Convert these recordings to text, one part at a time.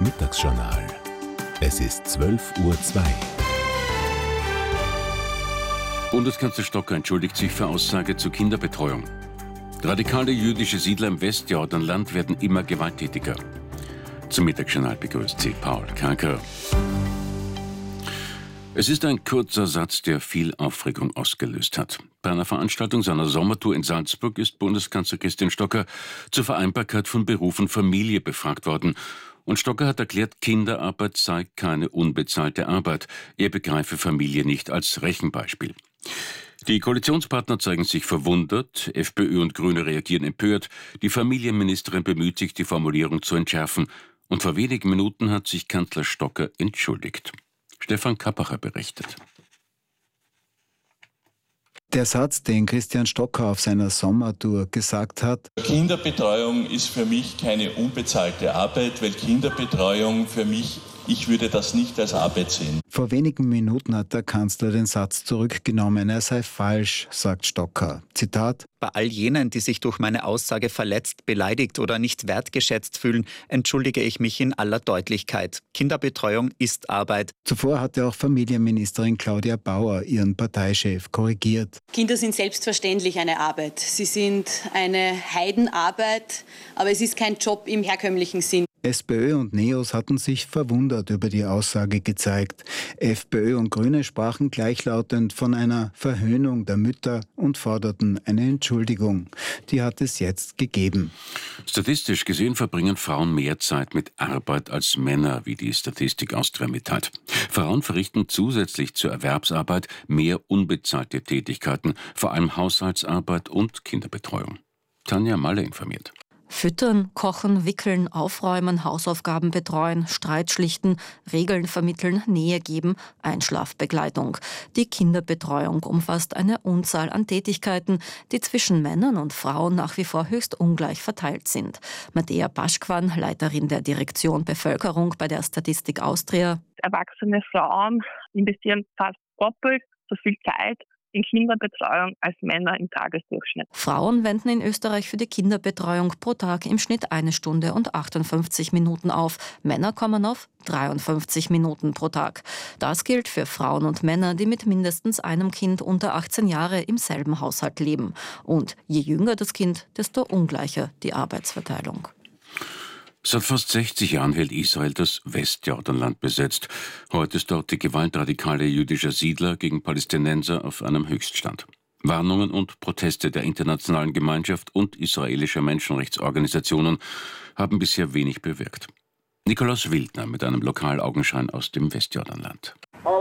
Mittagsjournal. Es ist 12:02 Uhr. Bundeskanzler Stocker entschuldigt sich für Aussage zur Kinderbetreuung. Radikale jüdische Siedler im Westjordanland werden immer gewalttätiger. Zum Mittagsjournal begrüßt Sie Paul Kanker. Es ist ein kurzer Satz, der viel Aufregung ausgelöst hat. Bei einer Veranstaltung seiner Sommertour in Salzburg ist Bundeskanzler Christian Stocker zur Vereinbarkeit von Beruf und Familie befragt worden. Und Stocker hat erklärt, Kinderarbeit sei keine unbezahlte Arbeit. Er begreife Familie nicht als Rechenbeispiel. Die Koalitionspartner zeigen sich verwundert, FPÖ und Grüne reagieren empört. Die Familienministerin bemüht sich, die Formulierung zu entschärfen. Und vor wenigen Minuten hat sich Kanzler Stocker entschuldigt. Stefan Kappacher berichtet. Der Satz, den Christian Stocker auf seiner Sommertour gesagt hat: Kinderbetreuung ist für mich keine unbezahlte Arbeit, weil Kinderbetreuung für mich, ich würde das nicht als Arbeit sehen. Vor wenigen Minuten hat der Kanzler den Satz zurückgenommen. Er sei falsch, sagt Stocker. Zitat: Bei all jenen, die sich durch meine Aussage verletzt, beleidigt oder nicht wertgeschätzt fühlen, entschuldige ich mich in aller Deutlichkeit. Kinderbetreuung ist Arbeit. Zuvor hatte auch Familienministerin Claudia Bauer ihren Parteichef korrigiert. Kinder sind selbstverständlich eine Arbeit. Sie sind eine Heidenarbeit, aber es ist kein Job im herkömmlichen Sinn. SPÖ und NEOS hatten sich verwundert über die Aussage gezeigt. FPÖ und Grüne sprachen gleichlautend von einer Verhöhnung der Mütter und forderten eine Entschuldigung. Die hat es jetzt gegeben. Statistisch gesehen verbringen Frauen mehr Zeit mit Arbeit als Männer, wie die Statistik Austria mitteilt. Frauen verrichten zusätzlich zur Erwerbsarbeit mehr unbezahlte Tätigkeiten, vor allem Haushaltsarbeit und Kinderbetreuung. Tanja Malle informiert. Füttern, kochen, wickeln, aufräumen, Hausaufgaben betreuen, Streit schlichten, Regeln vermitteln, Nähe geben, Einschlafbegleitung. Die Kinderbetreuung umfasst eine Unzahl an Tätigkeiten, die zwischen Männern und Frauen nach wie vor höchst ungleich verteilt sind. Mattea Paschkwan, Leiterin der Direktion Bevölkerung bei der Statistik Austria. Erwachsene Frauen investieren fast doppelt so viel Zeit in Kinderbetreuung als Männer im Tagesdurchschnitt. Frauen wenden in Österreich für die Kinderbetreuung pro Tag im Schnitt 1 Stunde und 58 Minuten auf. Männer kommen auf 53 Minuten pro Tag. Das gilt für Frauen und Männer, die mit mindestens einem Kind unter 18 Jahre im selben Haushalt leben. Und je jünger das Kind, desto ungleicher die Arbeitsverteilung. Seit fast 60 Jahren hält Israel das Westjordanland besetzt. Heute ist dort die Gewalt radikaler jüdischer Siedler gegen Palästinenser auf einem Höchststand. Warnungen und Proteste der internationalen Gemeinschaft und israelischer Menschenrechtsorganisationen haben bisher wenig bewirkt. Nikolaus Wildner mit einem Lokalaugenschein aus dem Westjordanland.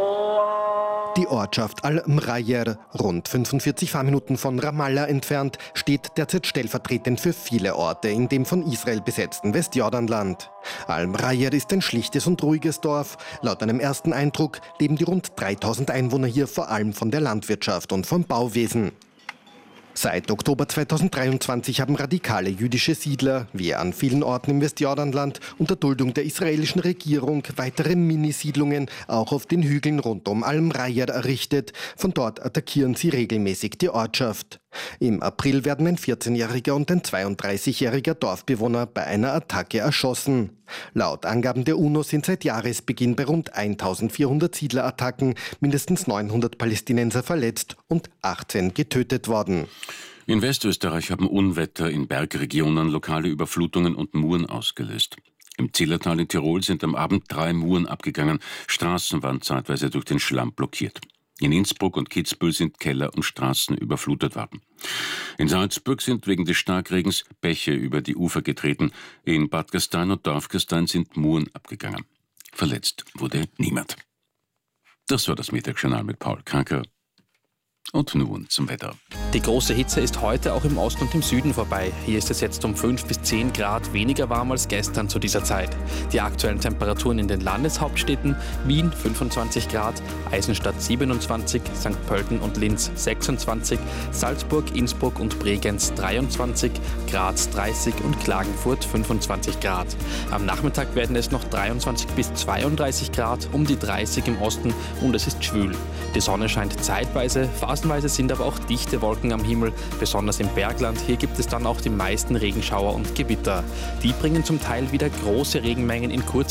Die Ortschaft Al-Mrayer, rund 45 Fahrminuten von Ramallah entfernt, steht derzeit stellvertretend für viele Orte in dem von Israel besetzten Westjordanland. Al-Mrayer ist ein schlichtes und ruhiges Dorf. Laut einem ersten Eindruck leben die rund 3000 Einwohner hier vor allem von der Landwirtschaft und vom Bauwesen. Seit Oktober 2023 haben radikale jüdische Siedler, wie an vielen Orten im Westjordanland, unter Duldung der israelischen Regierung weitere Minisiedlungen auch auf den Hügeln rund um Al-Mrayer errichtet. Von dort attackieren sie regelmäßig die Ortschaft. Im April werden ein 14-jähriger und ein 32-jähriger Dorfbewohner bei einer Attacke erschossen. Laut Angaben der UNO sind seit Jahresbeginn bei rund 1400 Siedlerattacken mindestens 900 Palästinenser verletzt und 18 getötet worden. In Westösterreich haben Unwetter in Bergregionen lokale Überflutungen und Muren ausgelöst. Im Zillertal in Tirol sind am Abend 3 Muren abgegangen. Straßen waren zeitweise durch den Schlamm blockiert. In Innsbruck und Kitzbühel sind Keller und Straßen überflutet worden. In Salzburg sind wegen des Starkregens Bäche über die Ufer getreten. In Bad Gastein und Dorfgastein sind Muren abgegangen. Verletzt wurde niemand. Das war das Mittagsjournal mit Paul Kanker. Und nun zum Wetter. Die große Hitze ist heute auch im Osten und im Süden vorbei. Hier ist es jetzt um 5 bis 10 Grad weniger warm als gestern zu dieser Zeit. Die aktuellen Temperaturen in den Landeshauptstädten: Wien 25 Grad, Eisenstadt 27, St. Pölten und Linz 26, Salzburg, Innsbruck und Bregenz 23, Graz 30 und Klagenfurt 25 Grad. Am Nachmittag werden es noch 23 bis 32 Grad, um die 30 im Osten und es ist schwül. Die Sonne scheint zeitweise, phasenweise sind aber auch dichte Wolken am Himmel, besonders im Bergland. Hier gibt es dann auch die meisten Regenschauer und Gewitter. Die bringen zum Teil wieder große Regenmengen in kurzer